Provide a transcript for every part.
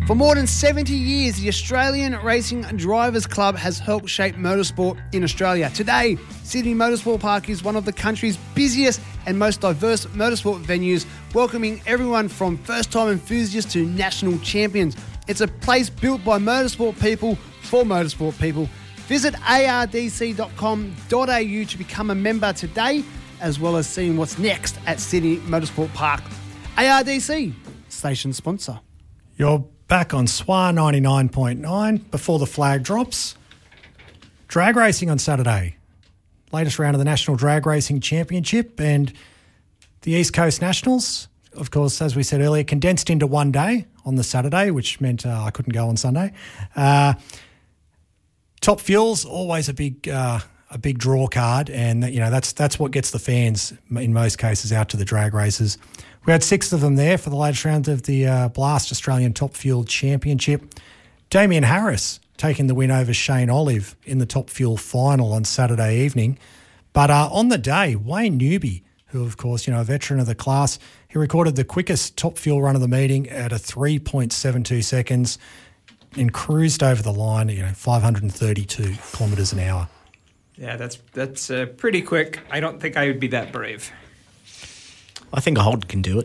For more than 70 years, the Australian Racing Drivers Club has helped shape motorsport in Australia. Today, Sydney Motorsport Park is one of the country's busiest and most diverse motorsport venues, welcoming everyone from first-time enthusiasts to national champions. It's a place built by motorsport people for motorsport people. Visit ardc.com.au to become a member today, as well as seeing what's next at Sydney Motorsport Park. ARDC, station sponsor. You're back on SWA 99.9 before the flag drops. Drag racing on Saturday. Latest round of the National Drag Racing Championship and the East Coast Nationals. Of course, as we said earlier, condensed into one day on the Saturday, which meant I couldn't go on Sunday. Top Fuel's always a big draw card, and that's what gets the fans in most cases out to the drag races. We had 6 of them there for the latest round of the Blast Australian Top Fuel Championship. Damien Harris taking the win over Shane Olive in the Top Fuel final on Saturday evening. But on the day, Wayne Newby, who of course, a veteran of the class, he recorded the quickest Top Fuel run of the meeting at a 3.72 seconds and cruised over the line, 532 kilometres an hour. Yeah, that's pretty quick. I don't think I would be that brave. I think a Holden can do it.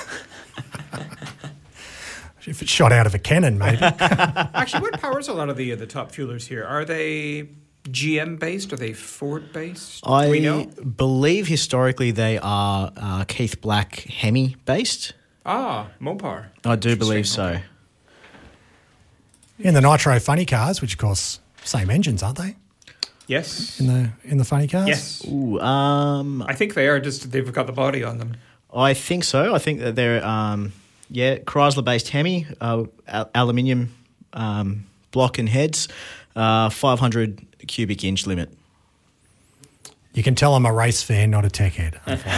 If it's shot out of a cannon, maybe. Actually, what powers a lot of the top fuelers here? Are they GM based? Are they Ford based? Do we know? Believe historically they are Keith Black Hemi based. Ah, Mopar. I do believe so. In the Nitro funny cars, which of course same engines, aren't they? Yes. In the funny cars? Yes. Ooh, I think they are, just they've got the body on them. I think so. I think that they're Chrysler-based Hemi, aluminium block and heads, 500 cubic inch limit. You can tell I'm a race fan, not a tech head.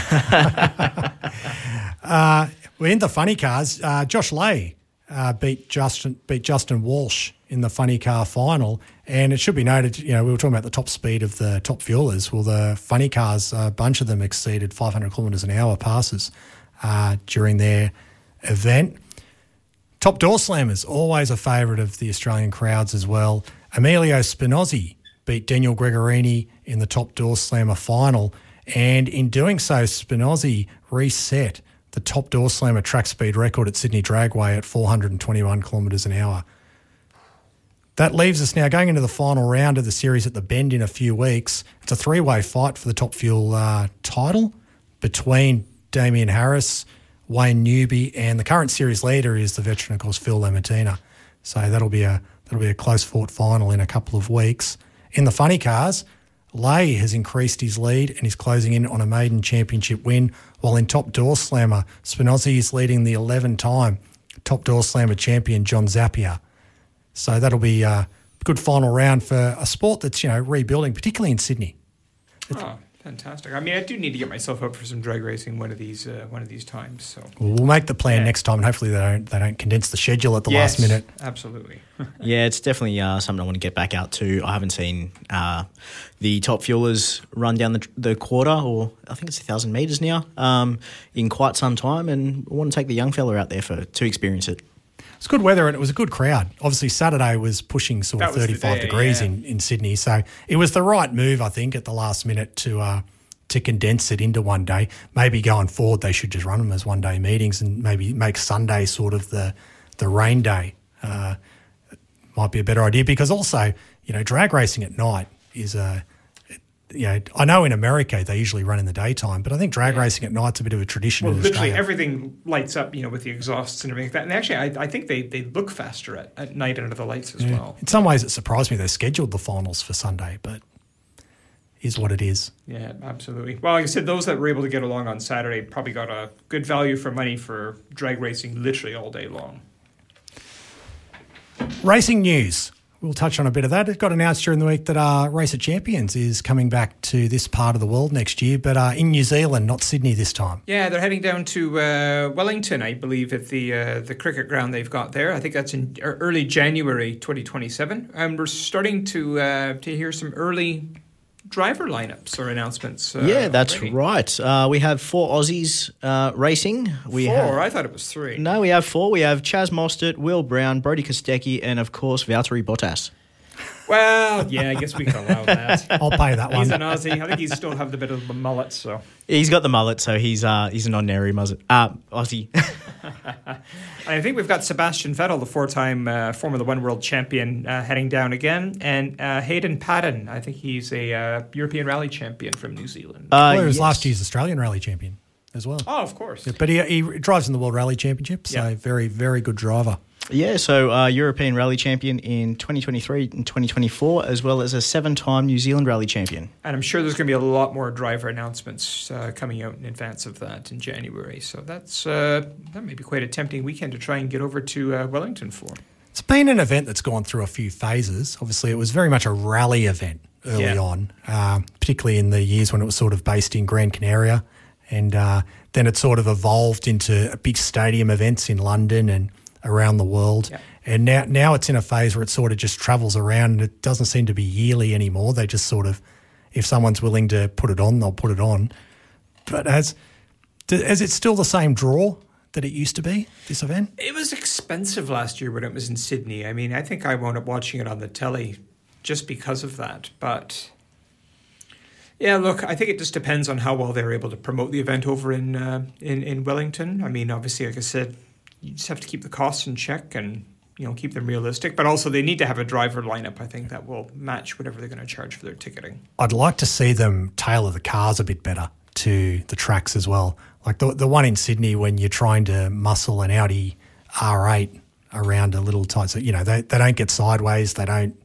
We're in the funny cars. Josh Lay beat Justin Walsh in the funny car final, and it should be noted, we were talking about the top speed of the top fuelers. Well, the funny cars, a bunch of them exceeded 500 kilometres an hour passes during their event. Top door slammers, always a favourite of the Australian crowds as well. Emilio Spinozzi beat Daniel Gregorini in the top door slammer final, and in doing so, Spinozzi reset the top door slammer track speed record at Sydney Dragway at 421 kilometres an hour. That leaves us now going into the final round of the series at the Bend in a few weeks. It's a 3-way fight for the Top Fuel title between Damien Harris, Wayne Newby, and the current series leader is the veteran, of course, Phil Lamartina. So that'll be a close-fought final in a couple of weeks. In the funny cars, Lay has increased his lead and is closing in on a maiden championship win, while in Top Door Slammer, Spinozzi is leading the 11-time Top Door Slammer champion, John Zappia. So that'll be a good final round for a sport that's, rebuilding, particularly in Sydney. Oh, fantastic. I mean, I do need to get myself up for some drag racing one of these times. So we'll make the plan next time, and hopefully they don't condense the schedule at the last minute. Absolutely. Yeah, it's definitely something I want to get back out to. I haven't seen the top fuelers run down the quarter, or I think it's 1,000 metres now, in quite some time, and I want to take the young fella out there to experience it. It's good weather and it was a good crowd. Obviously, Saturday was pushing sort of 35 degrees in Sydney, so it was the right move, I think, at the last minute to condense it into one day. Maybe going forward, they should just run them as one-day meetings and maybe make Sunday sort of the rain day. Might be a better idea, because also, drag racing at night is I know in America they usually run in the daytime, but I think drag racing at night's a bit of a tradition. Well, in literally Australia. Everything lights up, with the exhausts and everything like that. And actually, I think they look faster at night under the lights as well. In some ways, it surprised me they scheduled the finals for Sunday, but is what it is. Yeah, absolutely. Well, like I said, those that were able to get along on Saturday probably got a good value for money for drag racing literally all day long. Racing news. We'll touch on a bit of that. It got announced during the week that Race of Champions is coming back to this part of the world next year, but in New Zealand, not Sydney this time. Yeah, they're heading down to Wellington, I believe, at the cricket ground they've got there. I think that's in early January 2027. And we're starting to hear some early driver lineups or announcements. Yeah, that's already. right. We have 4 Aussies racing. I thought it was 3. No, we have 4. We have Chaz Mostert, Will Brown, Brody Kostecki, and of course Valtteri Bottas. Well, yeah, I guess we can allow that. I'll pay that one. He's an Aussie. I think he still have the bit of the mullet, so. He's got the mullet, so he's an ordinary Aussie. I think we've got Sebastian Vettel, the 4-time Formula One world champion, heading down again, and Hayden Paddon. I think he's a European rally champion from New Zealand. Well, he was last year's Australian rally champion as well. Oh, of course. Yeah, but he drives in the World Rally Championship, so very, very good driver. Yeah, so European Rally Champion in 2023 and 2024, as well as a 7-time New Zealand Rally Champion. And I'm sure there's going to be a lot more driver announcements coming out in advance of that in January. So that may be quite a tempting weekend to try and get over to Wellington for. It's been an event that's gone through a few phases. Obviously, it was very much a rally event early on, particularly in the years when it was sort of based in Gran Canaria. And then it sort of evolved into big stadium events in London and around the world. Yep. And now it's in a phase where it sort of just travels around, and it doesn't seem to be yearly anymore. They just sort of, if someone's willing to put it on, they'll put it on. But is it still the same draw that it used to be, this event? It was expensive last year when it was in Sydney. I mean, I think I wound up watching it on the telly just because of that. But yeah, look, I think it just depends on how well they're able to promote the event over in Wellington. I mean, obviously, like I said, you just have to keep the costs in check and, keep them realistic. But also they need to have a driver lineup, I think, that will match whatever they're going to charge for their ticketing. I'd like to see them tailor the cars a bit better to the tracks as well. Like the one in Sydney, when you're trying to muscle an Audi R8 around a little tight, so, they don't get sideways. They don't,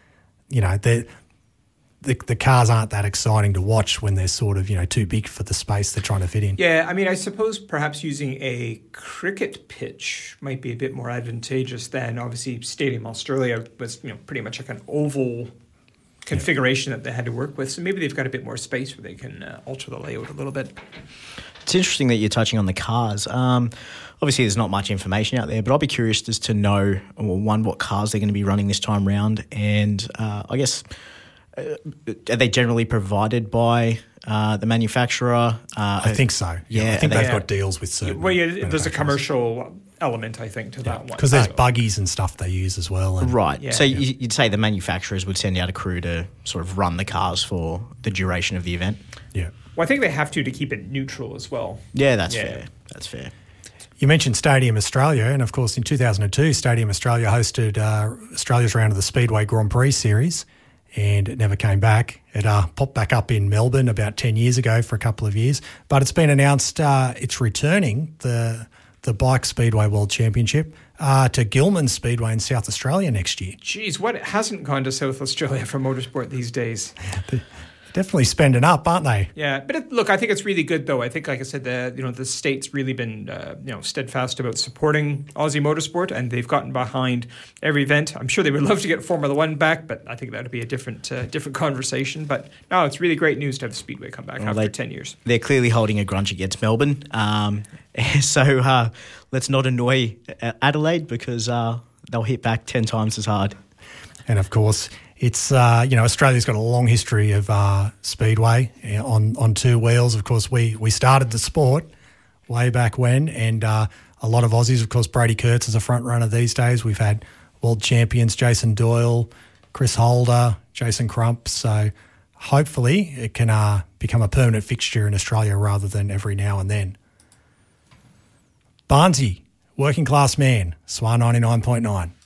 the cars aren't that exciting to watch when they're sort of, too big for the space they're trying to fit in. Yeah, I mean, I suppose perhaps using a cricket pitch might be a bit more advantageous than, obviously, Stadium Australia was, pretty much like an oval configuration that they had to work with. So maybe they've got a bit more space where they can alter the layout a little bit. It's interesting that you're touching on the cars. Obviously, there's not much information out there, but I'll be curious as to know, one, what cars they're going to be running this time round, and I guess, are they generally provided by the manufacturer? I think so. Yeah, I think they've got deals with certain. Well, yeah, there's a commercial element, I think, to that one. Because there's buggies and stuff they use as well. Right. Yeah, so you'd say the manufacturers would send out a crew to sort of run the cars for the duration of the event? Yeah. Well, I think they have to keep it neutral as well. Yeah, that's fair. That's fair. You mentioned Stadium Australia, and of course in 2002, Stadium Australia hosted Australia's round of the Speedway Grand Prix Series, and it never came back. It popped back up in Melbourne about 10 years ago for a couple of years, but it's been announced it's returning, the Bike Speedway World Championship, to Gilman Speedway in South Australia next year. Geez, what hasn't gone to South Australia for motorsport these days? Definitely spending up, aren't they? Yeah, but look, I think it's really good, though. I think, like I said, the state's really been steadfast about supporting Aussie motorsport, and they've gotten behind every event. I'm sure they would love to get Formula One back, but I think that would be a different conversation. But no, it's really great news to have the Speedway come back after 10 years. They're clearly holding a grudge against Melbourne, so let's not annoy Adelaide, because they'll hit back 10 times as hard. And of course, it's Australia's got a long history of speedway on two wheels. Of course, we started the sport way back when, and a lot of Aussies. Of course, Brady Kurtz is a front runner these days. We've had world champions Jason Doyle, Chris Holder, Jason Crump. So hopefully, it can become a permanent fixture in Australia rather than every now and then. Barnesy, working class man, SWAR 99.9.